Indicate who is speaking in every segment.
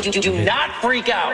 Speaker 1: Do not freak out.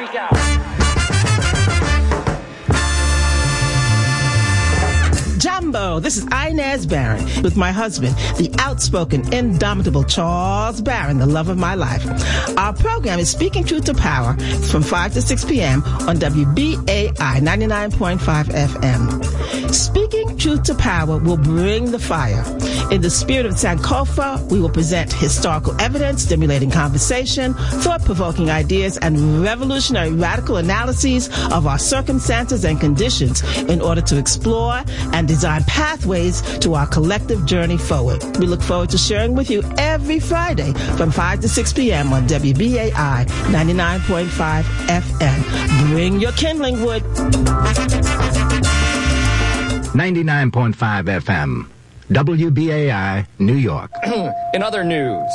Speaker 2: Jumbo, this is Inez Barron with my husband, the outspoken, indomitable Charles Barron, the love of my life. Our program is Speaking Truth to Power from 5 to 6 p.m. on WBAI 99.5 FM. Speaking Truth to Power will bring the fire. In the spirit of Sankofa, we will present historical evidence, stimulating conversation, thought-provoking ideas, and revolutionary radical analyses of our circumstances and conditions in order to explore and design pathways to our collective journey forward. We look forward to sharing with you every Friday from 5 to 6 p.m. on WBAI 99.5 FM. Bring your kindling wood.
Speaker 3: 99.5 FM. WBAI, New York.
Speaker 1: In other news.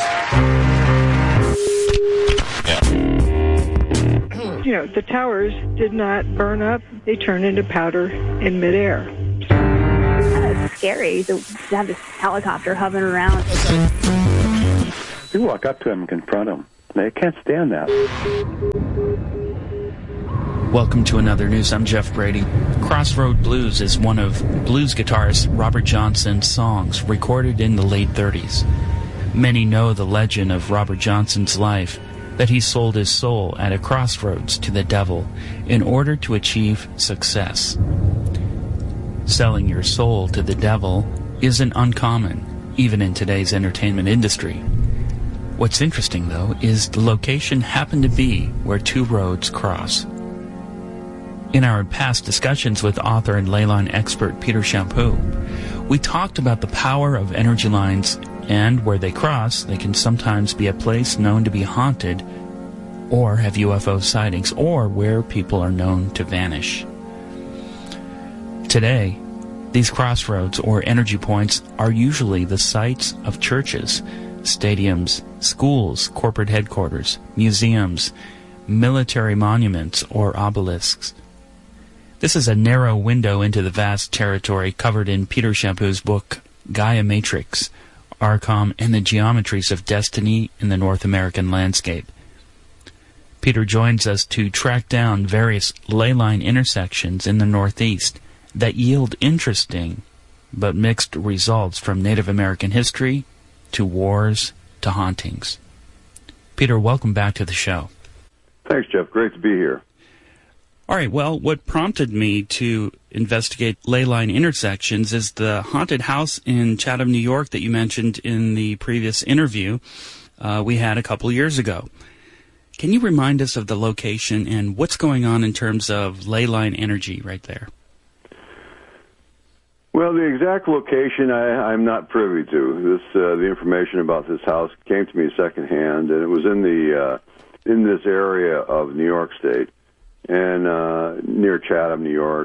Speaker 4: You know, the towers did not burn up. They turned into powder in midair.
Speaker 5: It's scary to have this helicopter hovering around.
Speaker 6: You walk up to them and confront them. They can't stand that.
Speaker 7: Welcome to Another News. I'm Jeff Brady. Crossroad Blues is one of blues guitarist Robert Johnson's songs recorded in the late 30s. Many know the legend of Robert Johnson's life, that he sold his soul at a crossroads to the devil in order to achieve success. Selling your soul to the devil isn't uncommon, even in today's entertainment industry. What's interesting, though, is the location happened to be where two roads cross. In our past discussions with author and ley line expert Peter Champoux, we talked about the power of energy lines, and where they cross, they can sometimes be a place known to be haunted or have UFO sightings, or where people are known to vanish. Today, these crossroads or energy points are usually the sites of churches, stadiums, schools, corporate headquarters, museums, military monuments, or obelisks. This is a narrow window into the vast territory covered in Peter Champoux's book, Gaia Matrix, Archon and the Geometries of Destiny in the North American Landscape. Peter joins us to track down various ley line intersections in the Northeast that yield interesting but mixed results, from Native American history to wars to hauntings. Peter, welcome back to the show.
Speaker 6: Thanks, Jeff. Great to be here.
Speaker 7: All right, well, what prompted me to investigate ley line intersections is the haunted house in Chatham, New York that you mentioned in the previous interview we had a couple years ago. Can you remind us of the location and what's going on in terms of ley line energy right there?
Speaker 6: Well, the exact location I'm not privy to. The information about this house came to me secondhand, and it was in this area of New York State, and near Chatham, New York.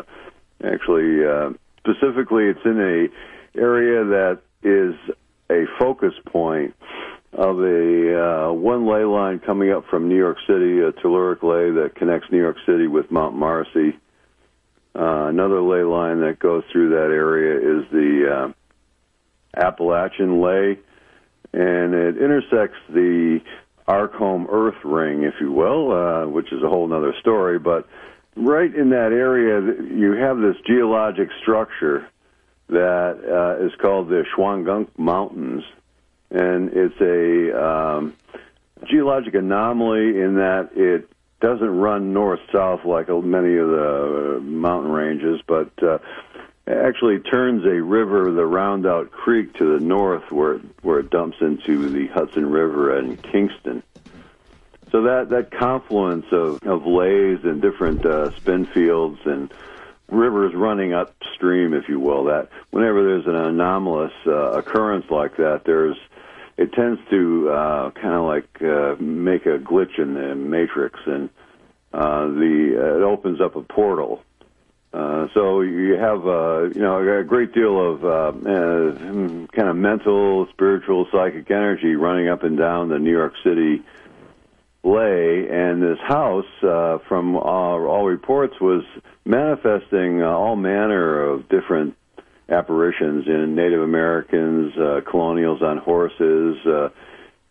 Speaker 6: Specifically, it's in a area that is a focus point of a one ley line coming up from New York City, a telluric ley that connects New York City with Mount Marcy. Another ley line that goes through that area is the Appalachian Ley, and it intersects the Archon Earth Ring, if you will, which is a whole other story. But right in that area, you have this geologic structure that is called the Shawangunk Mountains, and it's a geologic anomaly in that it doesn't run north-south like many of the mountain ranges, but actually turns a river, the Rondout Creek, to the north where it dumps into the Hudson River in Kingston. So that confluence of lays and different spin fields and rivers running upstream, if you will, that whenever there's an anomalous occurrence like that, it tends to kind of like make a glitch in the matrix, and it opens up a portal. So you have a great deal of kind of mental, spiritual, psychic energy running up and down the New York City ley, and this house, from all reports, was manifesting all manner of different apparitions in Native Americans, colonials on horses,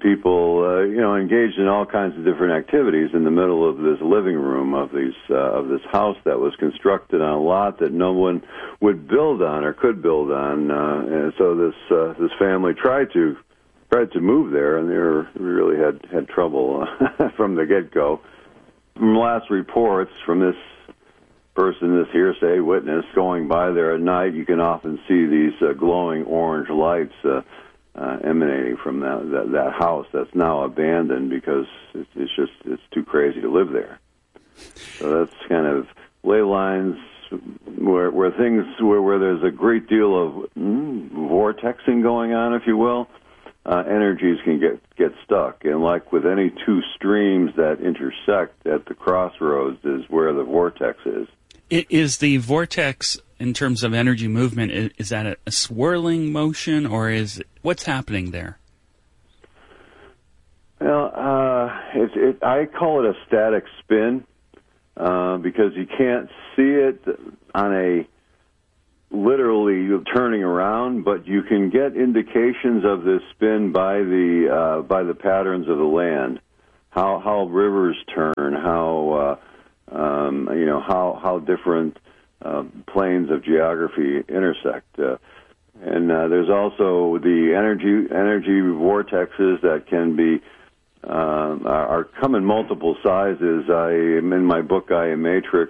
Speaker 6: people, engaged in all kinds of different activities in the middle of this living room of this house that was constructed on a lot that no one would build on or could build on. And so this family tried to move there, and they really had trouble from the get-go. From last reports from this person, this hearsay witness, going by there at night, you can often see these glowing orange lights emanating from that house that's now abandoned because it's too crazy to live there. So that's kind of ley lines where there's a great deal of vortexing going on, if you will. Energies can get stuck, and like with any two streams that intersect at the crossroads is where the vortex is.
Speaker 7: Is the vortex, in terms of energy movement, is that a swirling motion, or what's happening there?
Speaker 6: Well, I call it a static spin because you can't see it on a literally turning around, but you can get indications of this spin by the patterns of the land, how rivers turn, how different planes of geography intersect, and there's also the energy vortexes that can be come in multiple sizes. In my book Gaia Matrix,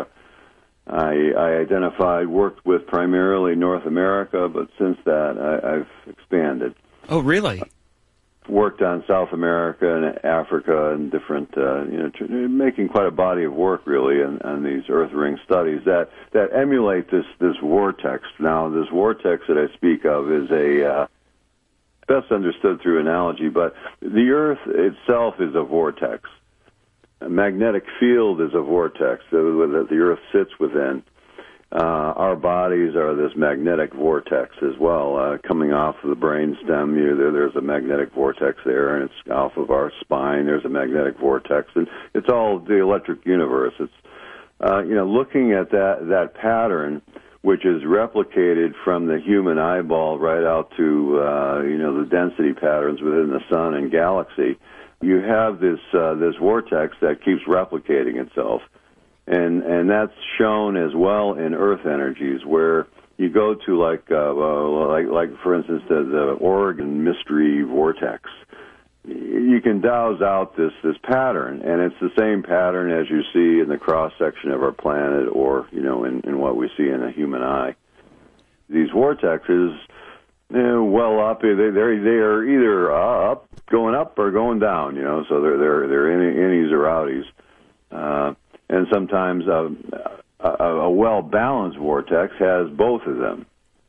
Speaker 6: I worked with primarily North America, but since that I've expanded.
Speaker 7: Oh, really?
Speaker 6: Worked on South America and Africa and different, making quite a body of work really on these Earth ring studies that emulate this vortex. Now, this vortex that I speak of is best understood through analogy, but the Earth itself is a vortex. A magnetic field is a vortex that the Earth sits within. Our bodies are this magnetic vortex as well. Coming off of the brainstem, there's a magnetic vortex there, and it's off of our spine. There's a magnetic vortex, and it's all the electric universe. It's looking at that pattern, which is replicated from the human eyeball right out to the density patterns within the sun and galaxy. You have this vortex that keeps replicating itself. And that's shown as well in Earth energies, where you go to like for instance the Oregon Mystery Vortex. You can douse out this pattern, and it's the same pattern as you see in the cross section of our planet, or in what we see in a human eye. These vortexes, well up, they are either up, going up, or going down. So they're innies or outies. And sometimes a well-balanced vortex has both of them.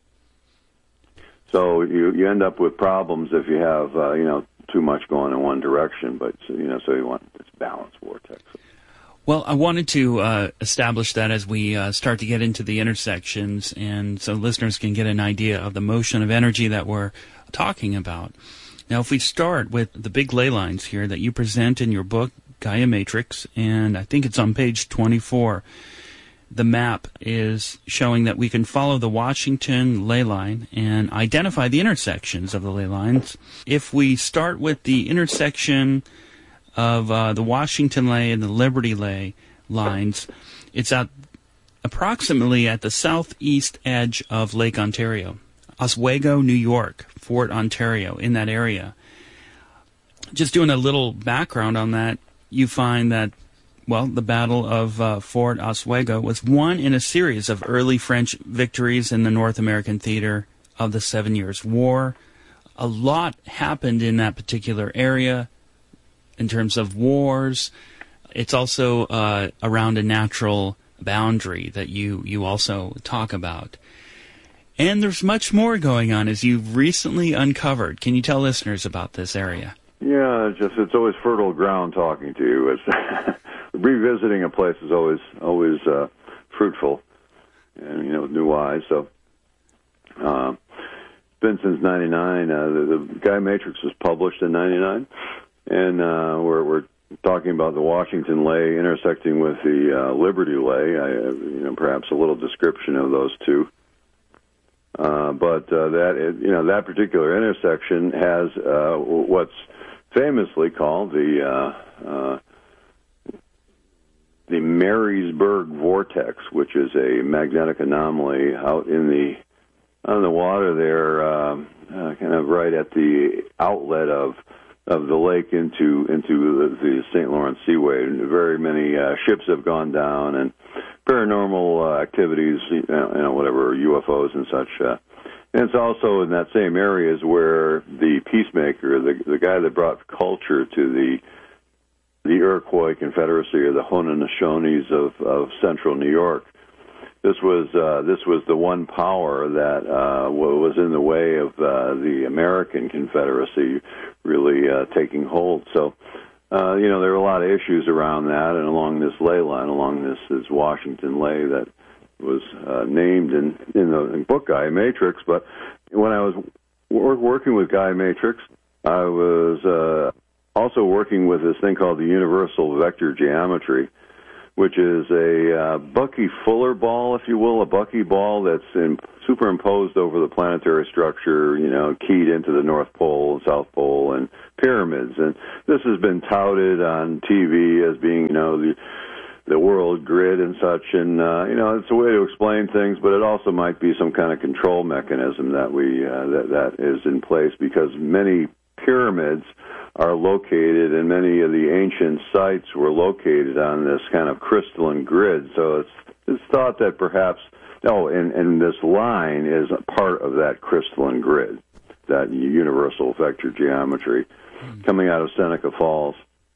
Speaker 6: So you end up with problems if you have too much going in one direction. But so you want this balanced vortex.
Speaker 7: Well, I wanted to establish that as we start to get into the intersections, and so listeners can get an idea of the motion of energy that we're talking about. Now, if we start with the big ley lines here that you present in your book, Gaia Matrix, and I think it's on page 24. The map is showing that we can follow the Washington ley line and identify the intersections of the ley lines. If we start with the intersection of the Washington ley and the Liberty ley lines, it's approximately at the southeast edge of Lake Ontario, Oswego, New York, Fort Ontario, in that area. Just doing a little background on that, you find that, the Battle of Fort Oswego was won in a series of early French victories in the North American theater of the 7 Years' War. A lot happened in that particular area in terms of wars. It's also around a natural boundary that you also talk about. And there's much more going on, as you've recently uncovered. Can you tell listeners about this area?
Speaker 6: Yeah, it's always fertile ground talking to you. It's revisiting a place is always fruitful, and with new eyes. So it's been since '99. The Gaia Matrix was published in '99, and we're talking about the Washington ley intersecting with the Liberty ley. Perhaps a little description of those two. But that particular intersection has what's famously called the Marysburg vortex, which is a magnetic anomaly out on the water there, kind of right at the outlet of the lake into the St. Lawrence Seaway. And very many ships have gone down, and paranormal activities, whatever, UFOs and such. And it's also in that same area is where the peacemaker, the guy that brought culture to the Iroquois Confederacy, or the Haunanishones of central New York. This was the one power that was in the way of the American Confederacy really taking hold. So, there were a lot of issues around that, and along this ley line, along this Washington Ley that was named in the book Gaia Matrix. But when I was working with Gaia Matrix, I was also working with this thing called the Universal Vector Geometry, which is a Bucky Fuller ball, if you will, a Bucky ball that's superimposed over the planetary structure, keyed into the North Pole and South Pole and pyramids. And this has been touted on TV as being, the world grid and such. And, it's a way to explain things, but it also might be some kind of control mechanism that that is in place, because many pyramids are located, and many of the ancient sites were located on this kind of crystalline grid. So it's thought that perhaps, and this line is a part of that crystalline grid, that universal vector geometry. Coming out of Seneca Falls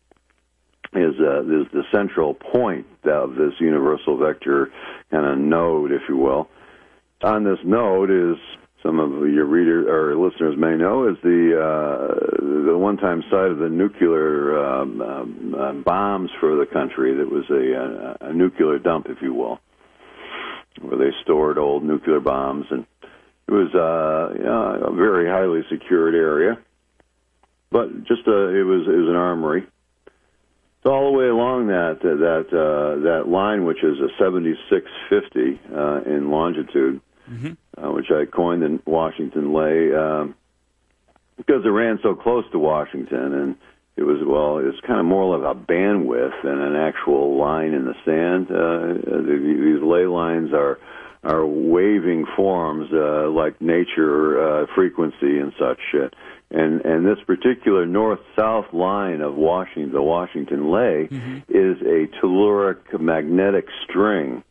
Speaker 6: is the central point of this universal vector kind of node, if you will. On this node is, some of your readers or listeners may know, is the one-time site of the nuclear bombs for the country. That was a nuclear dump, if you will, where they stored old nuclear bombs, and it was a very highly secured area. But it was an armory. So all the way along that line, which is a 7650 in longitude. Mm-hmm. Which I coined in Washington Ley, because it ran so close to Washington, and it's kind of more like a bandwidth than an actual line in the sand. These ley lines are waving forms like nature frequency and such. And this particular north-south line of the Washington Ley, mm-hmm. is a telluric magnetic string.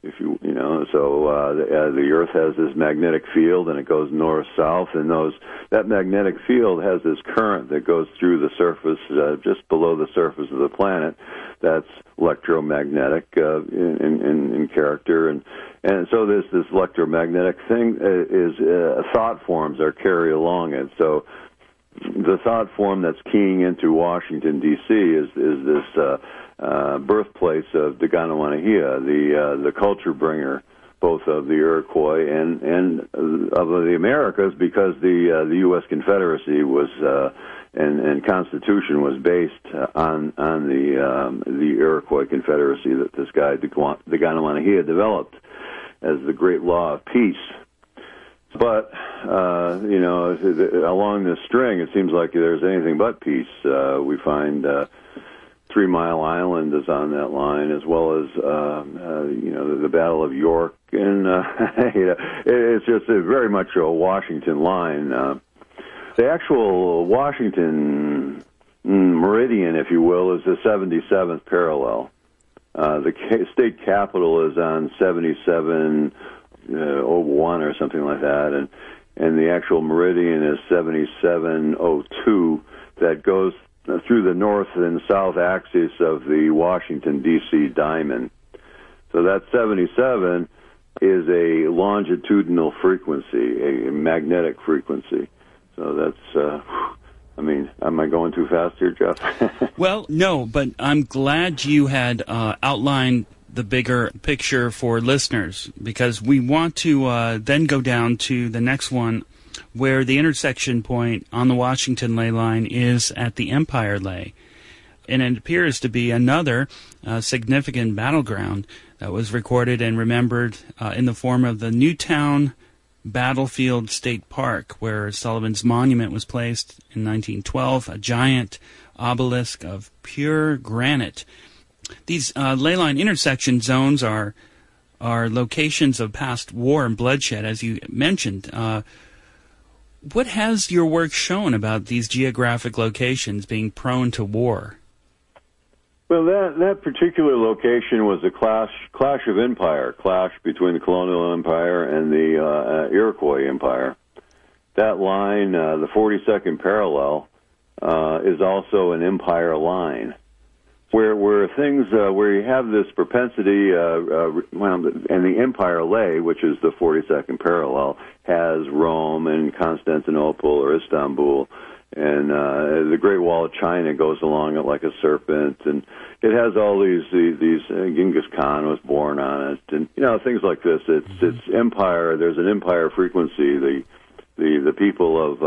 Speaker 6: The Earth has this magnetic field, and it goes north-south, and that magnetic field has this current that goes through the surface, just below the surface of the planet. That's electromagnetic in character, and so this electromagnetic thing is thought forms are carried along it. So the thought form that's keying into Washington D.C. is this. Birthplace of Dagana Wanahia, the culture bringer, both of the Iroquois and of the Americas, because the U.S. Confederacy was and Constitution was based on the Iroquois Confederacy that this guy Dagana Wanahia developed as the great law of peace. But along this string, it seems like there's anything but peace. We find 3 Mile Island is on that line, as well as the Battle of York, and it's just very much a Washington line. The actual Washington meridian, if you will, is the 77th parallel. The state capital is on 7701 or something like that, and the actual meridian is 7702 that goes through the north and south axis of the Washington, D.C. diamond. So that 77 is a longitudinal frequency, a magnetic frequency. So that's, am I going too fast here, Jeff?
Speaker 7: Well, no, but I'm glad you had outlined the bigger picture for listeners, because we want to then go down to the next one, where the intersection point on the Washington Ley line is at the Empire Ley. And it appears to be another significant battleground that was recorded and remembered in the form of the Newtown Battlefield State Park, where Sullivan's monument was placed in 1912, a giant obelisk of pure granite. These ley line intersection zones are locations of past war and bloodshed, as you mentioned. What has your work shown about these geographic locations being prone to war?
Speaker 6: Well, that particular location was a clash of empire, clash between the colonial empire and the Iroquois empire. That line, the 42nd parallel, is also an empire line, where things where you have this propensity, and the empire lay, which is the 42nd parallel, has Rome and Constantinople or Istanbul. And the Great Wall of China goes along it like a serpent, and it has all these Genghis Khan was born on it, and things like this. It's empire. There's an empire frequency. The people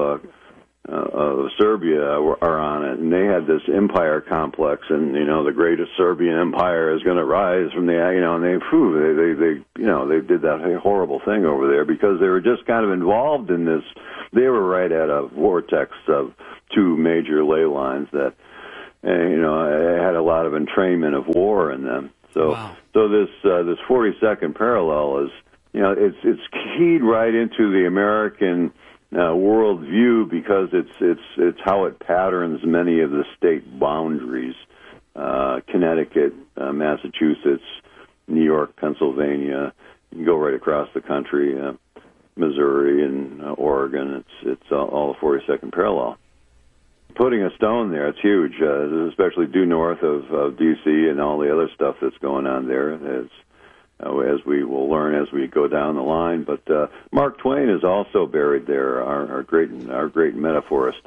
Speaker 6: of Serbia are on it, and they had this empire complex, and the greatest Serbian empire is going to rise from the and they did that horrible thing over there because they were just kind of involved in this. They were right at a vortex of two major ley lines that had a lot of entrainment of war in them. So
Speaker 7: wow.
Speaker 6: So this 42nd parallel is it's keyed right into the American world view because it's how it patterns many of the state boundaries. Connecticut, Massachusetts, New York, Pennsylvania. You can go right across the country. Missouri and Oregon, it's all the 42nd parallel. Putting a stone there, it's huge, especially due north of D.C. and all the other stuff that's going on there, as we will learn as we go down the line. But Mark Twain is also buried there, our great metaphorist.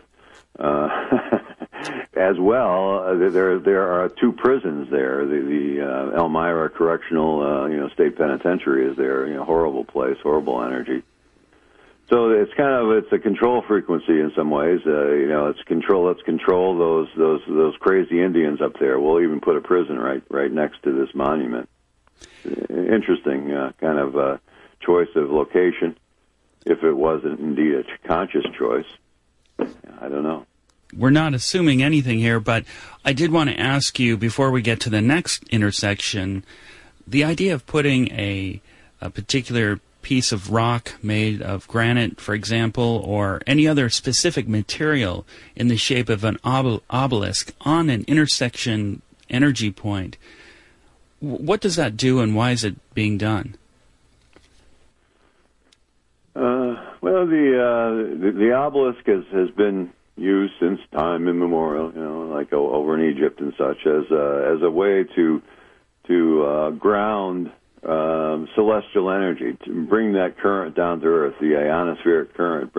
Speaker 6: As well, there are two prisons there. The Elmira Correctional, State Penitentiary is there. Horrible place, horrible energy. So it's a control frequency in some ways. Let's control those crazy Indians up there. We'll even put a prison right next to this monument. Interesting kind of choice of location, if it wasn't indeed a conscious choice. I don't know.
Speaker 7: We're not assuming anything here, but I did want to ask you, before we get to the next intersection, the idea of putting a particular piece of rock made of granite, for example, or any other specific material in the shape of an obelisk on an intersection energy point, what does that do and why is it being done?
Speaker 6: Well, the obelisk has been used since time immemorial, like over in Egypt and such, as a way to ground celestial energy, to bring that current down to Earth, the ionospheric current.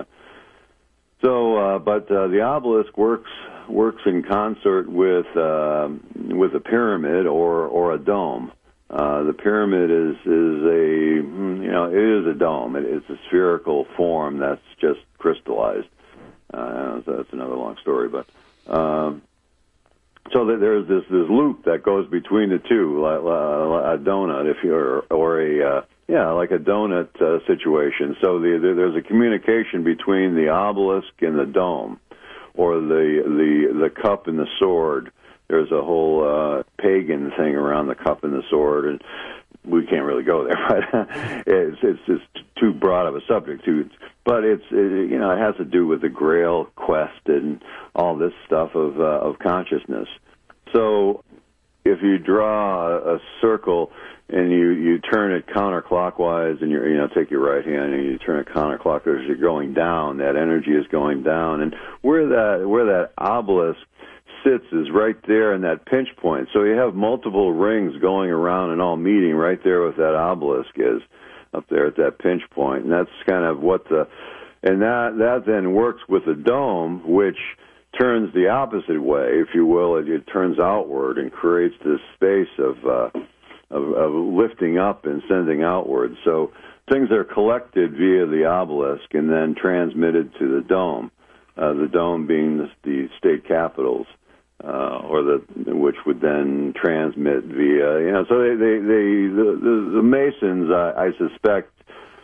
Speaker 6: But the obelisk works in concert with a pyramid or a dome. The pyramid is a dome. It's a spherical form that's just crystallized. So that's another long story, but so that there's this loop that goes between the two, a donut, like a donut situation. So there's a communication between the obelisk and the dome, or the cup and the sword. There's a whole pagan thing around the cup and the sword, and we can't really go there. But it's too broad of a subject but it has to do with the Grail quest and all this stuff of consciousness. So if you draw a circle and you turn it counterclockwise, and you take your right hand and you turn it counterclockwise, you're going down. That energy is going down, and where that obelisk sits is right there in that pinch point. So you have multiple rings going around and all meeting right there with that obelisk is up there at that pinch point, and that's kind of that then works with the dome, which turns the opposite way, if you will. It turns outward and creates this space of lifting up and sending outward. So things are collected via the obelisk and then transmitted to the dome being the state capitals, which would then transmit via, so the Masons, I suspect,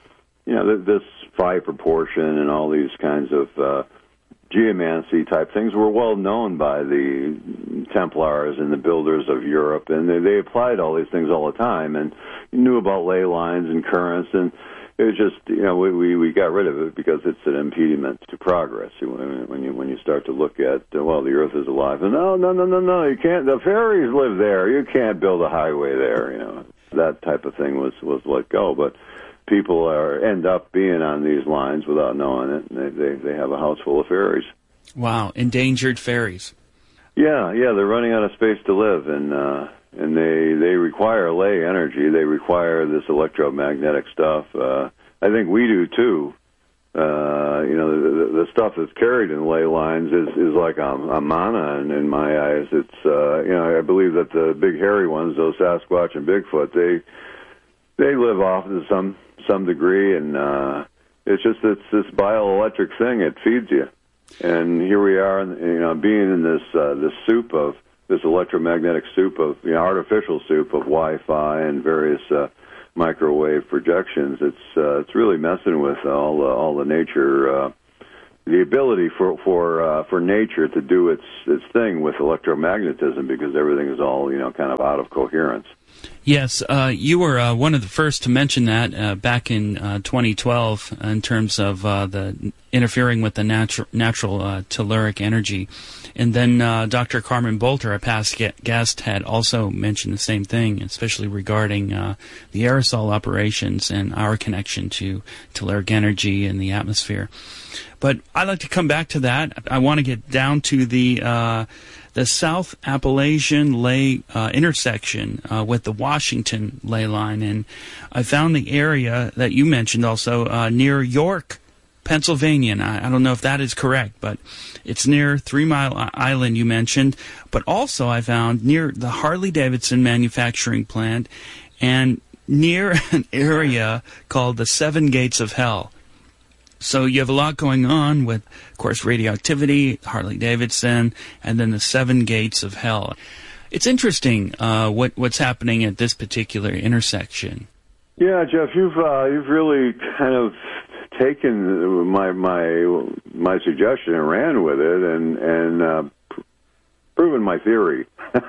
Speaker 6: this phi proportion and all these kinds of geomancy type things were well known by the Templars and the builders of Europe, and they applied all these things all the time, and knew about ley lines and currents, and it was just, we got rid of it because it's an impediment to progress. When you start to look at, the Earth is alive, and no, you can't. The fairies live there. You can't build a highway there. That type of thing was let go, but people end up being on these lines without knowing it, and they have a house full of fairies.
Speaker 7: Wow, endangered fairies.
Speaker 6: Yeah, they're running out of space to live, and they require ley energy. They require this electromagnetic stuff. I think we do too. The stuff that's carried in ley lines is like a mana in my eyes. It's I believe that the big hairy ones, those Sasquatch and Bigfoot, they live off to some degree, and it's this bioelectric thing. It feeds you, and here we are, being in this soup of this electromagnetic soup of artificial soup of Wi-Fi and various microwave projections. It's really messing with all the nature, the ability for nature to do its thing with electromagnetism, because everything is all kind of out of coherence.
Speaker 7: Yes, you were one of the first to mention that back in 2012 in terms of the interfering with the natural telluric energy. And then Dr. Carmen Bolter, our past guest, had also mentioned the same thing, especially regarding the aerosol operations and our connection to telluric energy in the atmosphere. But I'd like to come back to that. I want to get down to the South Appalachian ley intersection with the Washington ley line, and I found the area that you mentioned also near York, Pennsylvania. And I don't know if that is correct, but it's near 3 Mile Island you mentioned, but also I found near the Harley-Davidson manufacturing plant and near an area called the Seven Gates of Hell. So you have a lot going on with, of course, radioactivity, Harley-Davidson, and then the Seven Gates of Hell. It's interesting what's happening at this particular intersection.
Speaker 6: Yeah, Jeff, you've really kind of taken my suggestion and ran with it, and proven my theory.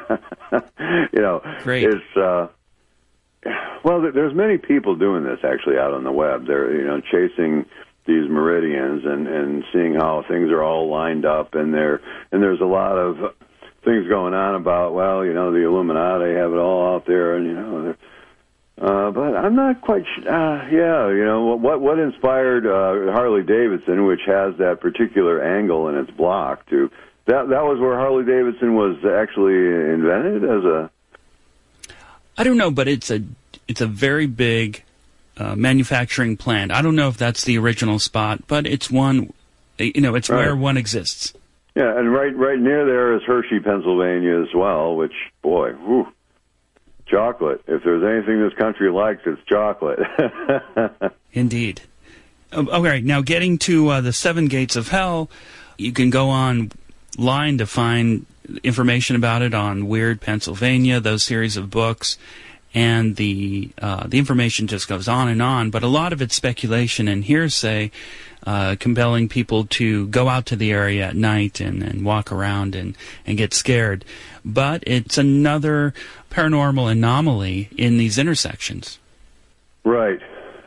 Speaker 7: Great.
Speaker 6: It's there's many people doing this actually out on the web. They're chasing these meridians and seeing how things are all lined up, and there's a lot of things going on about the Illuminati have it all out there, and but I'm not quite what inspired Harley Davidson, which has that particular angle in its block, to that was where Harley Davidson was actually invented as a.
Speaker 7: I don't know, but it's a very big manufacturing plant. I don't know if that's the original spot, but it's one. It's right. Where one exists.
Speaker 6: Yeah, and right near there is Hershey, Pennsylvania, as well. Which, boy, whew, chocolate. If there's anything this country likes, it's chocolate.
Speaker 7: Indeed. All right, now getting to the Seven Gates of Hell, you can go online to find information about it on Weird Pennsylvania, those series of books. And the information just goes on and on, but a lot of it's speculation and hearsay, compelling people to go out to the area at night and walk around and get scared. But it's another paranormal anomaly in these intersections. Right.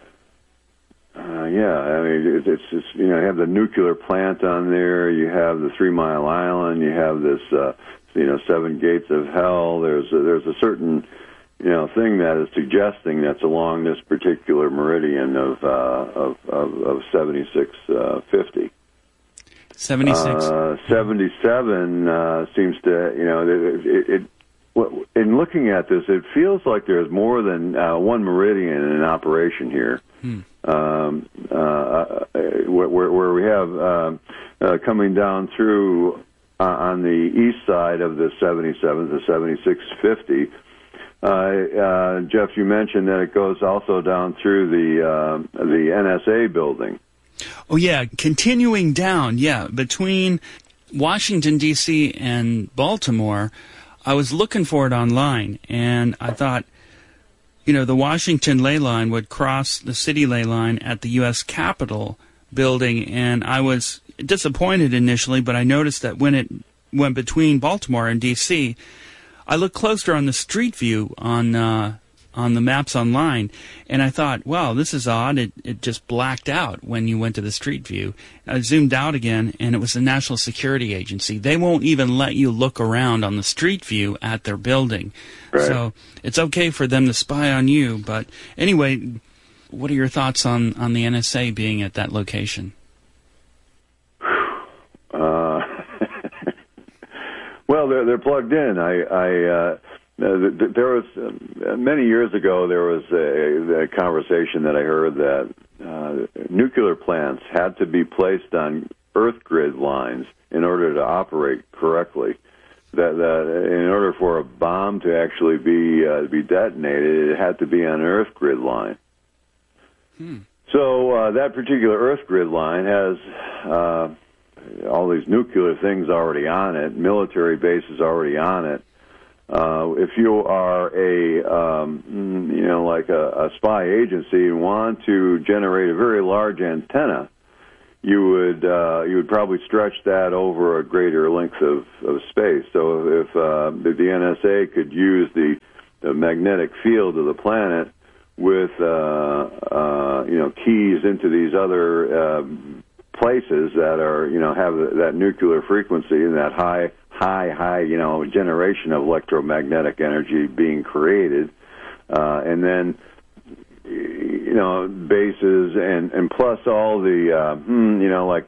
Speaker 6: I mean, it's just, you have the nuclear plant on there, you have the 3 Mile Island, you have this, Seven Gates of Hell. There's a certain thing that is suggesting that's along this particular meridian of 7650.
Speaker 7: 76.
Speaker 6: 77 seems to, in looking at this, it feels like there's more than one meridian in operation here. Where we have coming down through on the east side of the 77, the 7650. Jeff, you mentioned that it goes also down through the NSA building.
Speaker 7: Oh, yeah, continuing down, between Washington, D.C. and Baltimore. I was looking for it online, and I thought, the Washington ley line would cross the city ley line at the U.S. Capitol building, and I was disappointed initially, but I noticed that when it went between Baltimore and D.C., I looked closer on the street view on the maps online, and I thought, wow, this is odd. It just blacked out when you went to the street view. I zoomed out again, and it was the National Security Agency. They won't even let you look around on the street view at their building. Right. So it's okay for them to spy on you. But anyway, what are your thoughts on the NSA being at that location?
Speaker 6: Well, they're plugged in. There was many years ago. There was a conversation that I heard that nuclear plants had to be placed on earth grid lines in order to operate correctly. That in order for a bomb to actually be detonated, it had to be on an earth grid line. So that particular earth grid line has all these nuclear things already on it, military bases already on it. If you are like a spy agency and want to generate a very large antenna, you would probably stretch that over a greater length of space. So if the NSA could use the magnetic field of the planet with keys into these other places that are have that nuclear frequency and that high generation of electromagnetic energy being created, and then bases and plus all the like